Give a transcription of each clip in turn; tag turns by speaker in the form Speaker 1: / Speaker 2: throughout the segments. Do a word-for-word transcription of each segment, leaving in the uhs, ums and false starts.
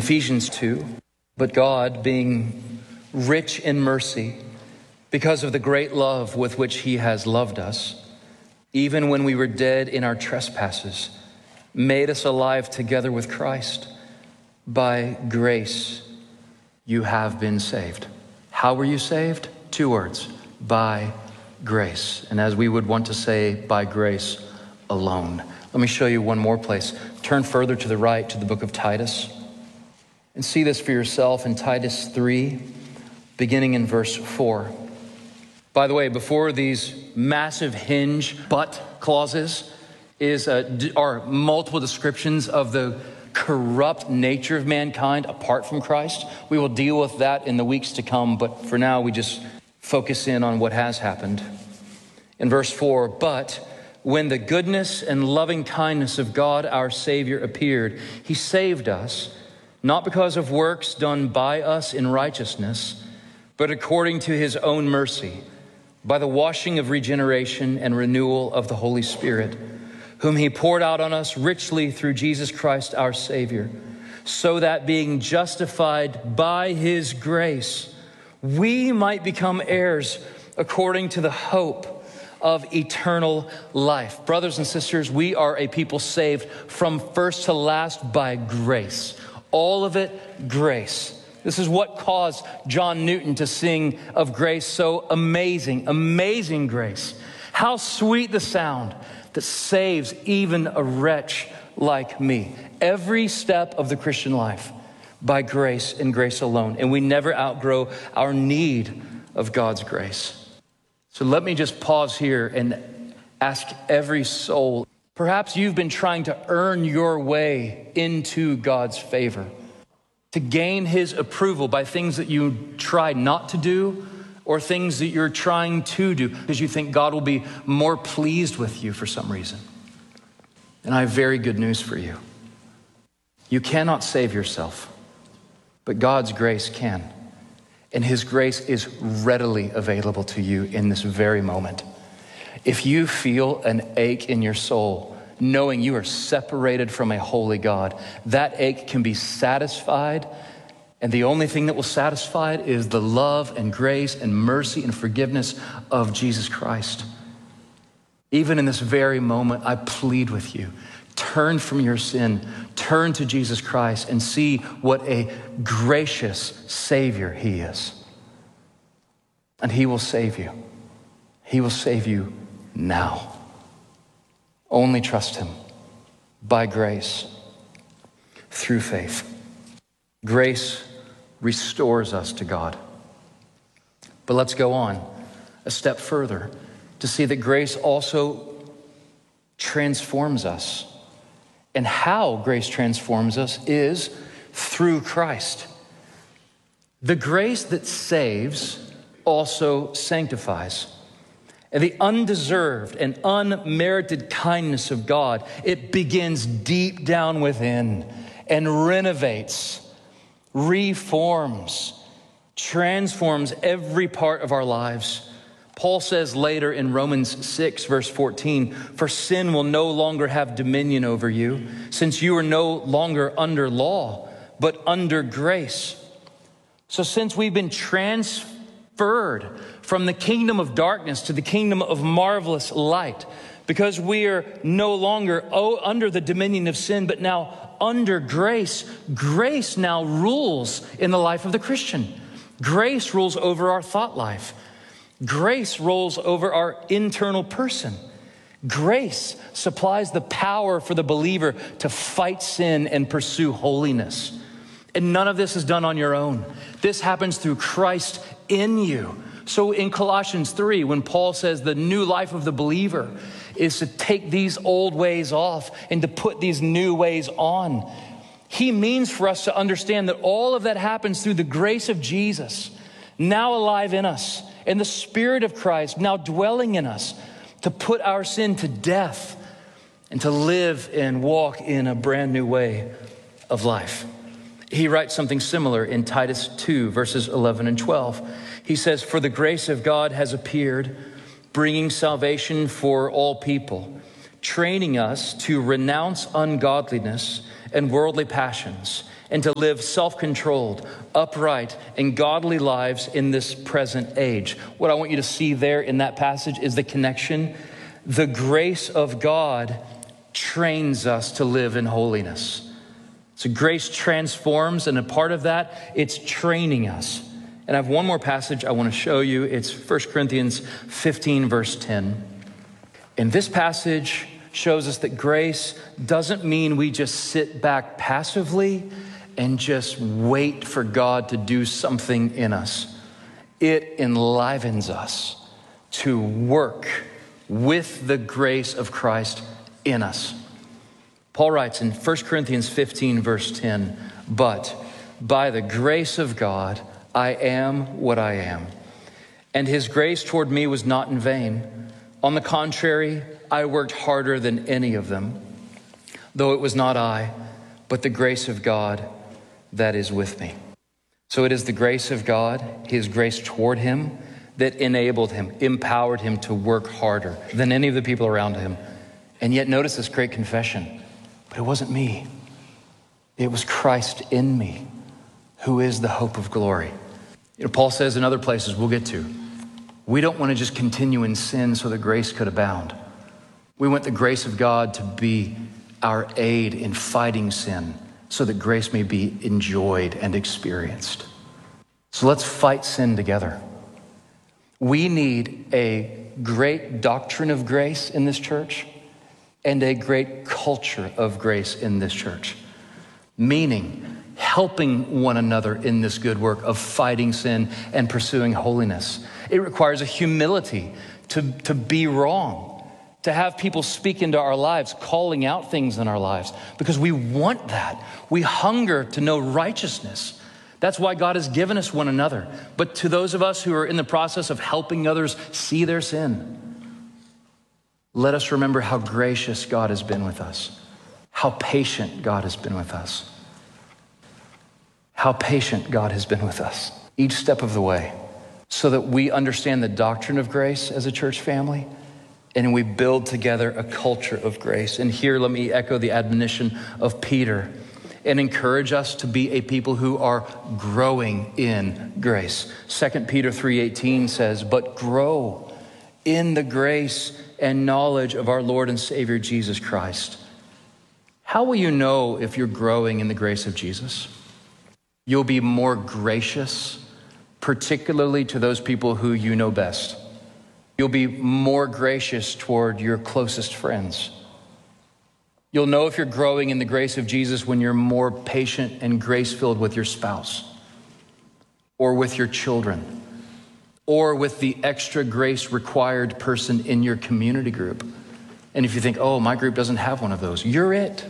Speaker 1: Ephesians two, but God, being rich in mercy, because of the great love with which he has loved us, even when we were dead in our trespasses, made us alive together with Christ. By grace you have been saved. How were you saved? Two words: by grace. And as we would want to say, by grace alone. Let me show you one more place. Turn further to the right to the book of Titus and see this for yourself in Titus three, beginning in verse four. By the way, before these massive hinge but clauses is uh, are multiple descriptions of the corrupt nature of mankind apart from Christ. We will deal with that in the weeks to come, but for now we just focus in on what has happened. In verse four, but when the goodness and loving kindness of God our Savior appeared, he saved us, not because of works done by us in righteousness, but according to his own mercy, by the washing of regeneration and renewal of the Holy Spirit, whom he poured out on us richly through Jesus Christ our Savior, so that being justified by his grace, we might become heirs according to the hope of eternal life. Brothers and sisters, we are a people saved from first to last by grace. All of it, grace. This is what caused John Newton to sing of grace so amazing, amazing grace. How sweet the sound that saves even a wretch like me. Every step of the Christian life by grace and grace alone. And we never outgrow our need of God's grace. So let me just pause here and ask every soul, perhaps you've been trying to earn your way into God's favor, to gain his approval by things that you try not to do or things that you're trying to do because you think God will be more pleased with you for some reason. And I have very good news for you. You cannot save yourself, but God's grace can. And his grace is readily available to you in this very moment. If you feel an ache in your soul, knowing you are separated from a holy God, that ache can be satisfied. And the only thing that will satisfy it is the love and grace and mercy and forgiveness of Jesus Christ. Even in this very moment, I plead with you, turn from your sin, turn to Jesus Christ and see what a gracious Savior he is. And he will save you. He will save you now. Only trust him by grace through faith. Grace restores us to God. But let's go on a step further to see that grace also transforms us. And how grace transforms us is through Christ. The grace that saves also sanctifies. And the undeserved and unmerited kindness of God, it begins deep down within and renovates, reforms, transforms every part of our lives. Paul says later in Romans six, verse fourteen, for sin will no longer have dominion over you, since you are no longer under law, but under grace. So since we've been transferred from the kingdom of darkness to the kingdom of marvelous light, because we are no longer oh, under the dominion of sin, but now under grace, grace now rules in the life of the Christian. Grace rules over our thought life. Grace rolls over our internal person. Grace supplies the power for the believer to fight sin and pursue holiness. And none of this is done on your own. This happens through Christ in you. So in Colossians three, when Paul says the new life of the believer is to take these old ways off and to put these new ways on, he means for us to understand that all of that happens through the grace of Jesus, now alive in us, and the Spirit of Christ now dwelling in us to put our sin to death and to live and walk in a brand new way of life. He writes something similar in Titus two, verses eleven and twelve. He says, for the grace of God has appeared, bringing salvation for all people, training us to renounce ungodliness and worldly passions, and to live self-controlled, upright, and godly lives in this present age. What I want you to see there in that passage is the connection. The grace of God trains us to live in holiness. So grace transforms, and a part of that, it's training us. And I have one more passage I want to show you. It's First Corinthians fifteen, verse ten. And this passage shows us that grace doesn't mean we just sit back passively and just wait for God to do something in us. It enlivens us to work with the grace of Christ in us. Paul writes in First Corinthians fifteen, verse ten, "But by the grace of God, I am what I am. And his grace toward me was not in vain. On the contrary, I worked harder than any of them, though it was not I, but the grace of God that is with me." So it is the grace of God, his grace toward him, that enabled him, empowered him to work harder than any of the people around him. And yet notice this great confession. But it wasn't me. It was Christ in me, who is the hope of glory. You know, Paul says in other places we'll get to, we don't want to just continue in sin so that grace could abound. We want the grace of God to be our aid in fighting sin so that grace may be enjoyed and experienced. So let's fight sin together. We need a great doctrine of grace in this church and a great culture of grace in this church, meaning helping one another in this good work of fighting sin and pursuing holiness. It requires a humility to, to be wrong, to have people speak into our lives, calling out things in our lives, because we want that. We hunger to know righteousness. That's why God has given us one another. But to those of us who are in the process of helping others see their sin, let us remember how gracious God has been with us, how patient God has been with us. How patient God has been with us each step of the way, so that we understand the doctrine of grace as a church family, and we build together a culture of grace. And here, let me echo the admonition of Peter and encourage us to be a people who are growing in grace. Second Peter three eighteen says, "But grow in the grace and knowledge of our Lord and Savior Jesus Christ." How will you know if you're growing in the grace of Jesus? You'll be more gracious, particularly to those people who you know best. You'll be more gracious toward your closest friends. You'll know if you're growing in the grace of Jesus when you're more patient and grace-filled with your spouse, or with your children, or with the extra grace-required person in your community group. And if you think, oh, my group doesn't have one of those, you're it.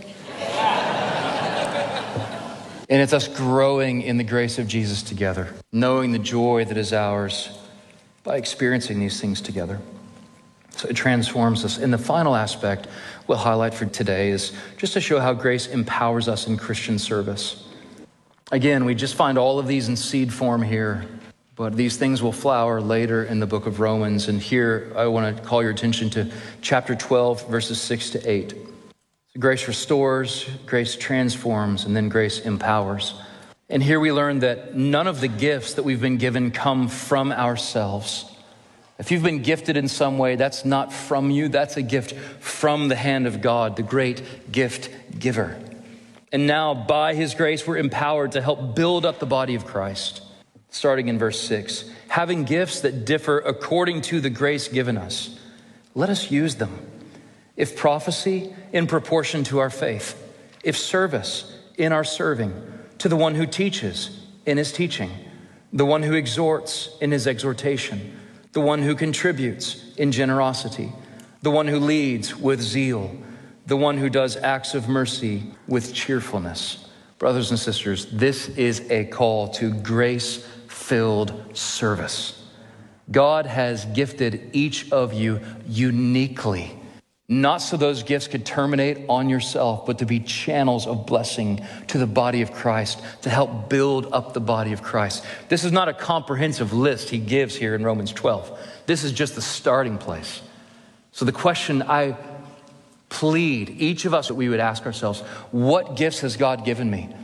Speaker 1: And it's us growing in the grace of Jesus together, knowing the joy that is ours by experiencing these things together. So it transforms us. And the final aspect we'll highlight for today is just to show how grace empowers us in Christian service. Again, we just find all of these in seed form here, but these things will flower later in the book of Romans. And here I want to call your attention to chapter twelve, verses six to eight. Grace restores, grace transforms, and then grace empowers. And here we learn that none of the gifts that we've been given come from ourselves. If you've been gifted in some way, that's not from you. That's a gift from the hand of God, the great gift giver. And now, by his grace, we're empowered to help build up the body of Christ. Starting in verse six, having gifts that differ according to the grace given us, let us use them. If prophecy, in proportion to our faith. If service, in our serving. To the one who teaches, in his teaching. The one who exhorts, in his exhortation. The one who contributes, in generosity. The one who leads, with zeal. The one who does acts of mercy, with cheerfulness. Brothers and sisters, this is a call to grace-filled service. God has gifted each of you uniquely, not so those gifts could terminate on yourself, but to be channels of blessing to the body of Christ, to help build up the body of Christ. This is not a comprehensive list he gives here in Romans twelve. This is just the starting place. So the question I plead, each of us, that we would ask ourselves, what gifts has God given me?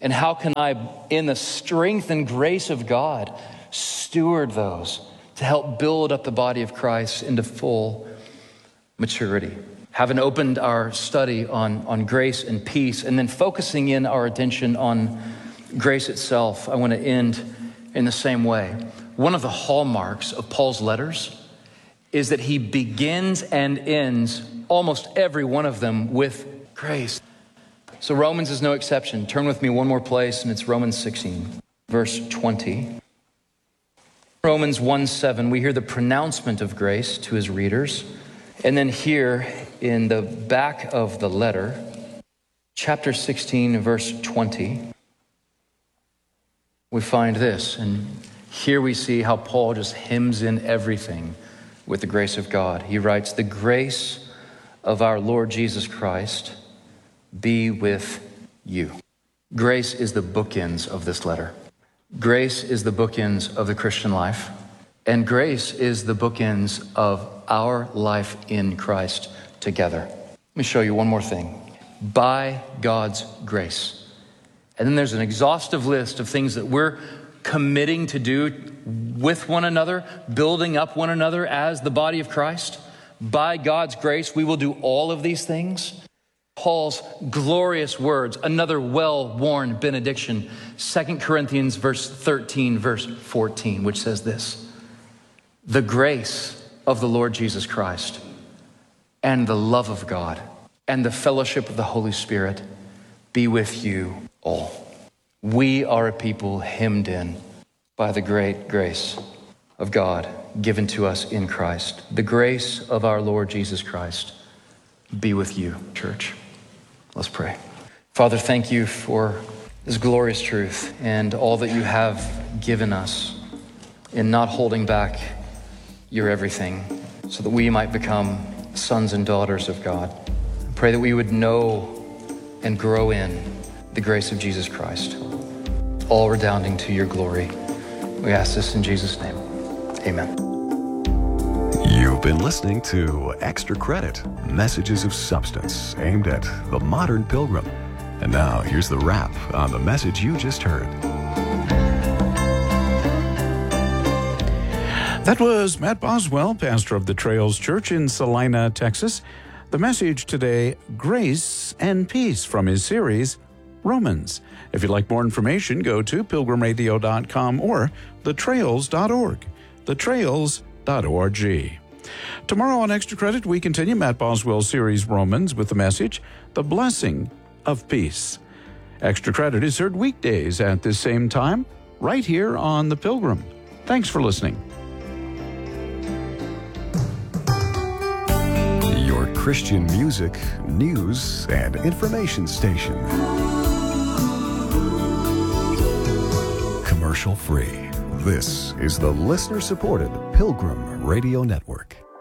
Speaker 1: And how can I, in the strength and grace of God, steward those to help build up the body of Christ into full maturity? Having opened our study on, on grace and peace, and then focusing in our attention on grace itself, I want to end in the same way. One of the hallmarks of Paul's letters is that he begins and ends almost every one of them with grace. So Romans is no exception. Turn with me one more place, and it's Romans sixteen, verse twenty. Romans one seven, we hear the pronouncement of grace to his readers. And then here in the back of the letter, chapter sixteen, verse twenty, we find this. And here we see how Paul just hems in everything with the grace of God. He writes, "The grace of our Lord Jesus Christ be with you." Grace is the bookends of this letter. Grace is the bookends of the Christian life. And grace is the bookends of our life in Christ together. Let me show you one more thing. By God's grace. And then there's an exhaustive list of things that we're committing to do with one another, building up one another as the body of Christ. By God's grace, we will do all of these things. Paul's glorious words, another well-worn benediction, Second Corinthians verse thirteen, verse fourteen, which says this: "The grace of the Lord Jesus Christ and the love of God and the fellowship of the Holy Spirit be with you all." We are a people hemmed in by the great grace of God given to us in Christ. The grace of our Lord Jesus Christ be with you, church. Let's pray. Father, thank you for this glorious truth and all that you have given us in not holding back your everything so that we might become sons and daughters of God. I pray that we would know and grow in the grace of Jesus Christ, all redounding to your glory. We ask this in Jesus' name. Amen.
Speaker 2: You've been listening to Extra Credit, messages of substance aimed at the modern pilgrim. And now here's the wrap on the message you just heard.
Speaker 3: That was Matt Boswell, pastor of the Trails Church in Salina, Texas. The message today, Grace and Peace, from his series, Romans. If you'd like more information, go to pilgrim radio dot com or the trails dot org. the trails dot org. Tomorrow on Extra Credit, we continue Matt Boswell's series Romans with the message, The Blessing of Peace. Extra Credit is heard weekdays at this same time, right here on The Pilgrim. Thanks for listening.
Speaker 2: Your Christian music, news, and information station. Commercial free. This is the listener-supported Pilgrim Radio Network.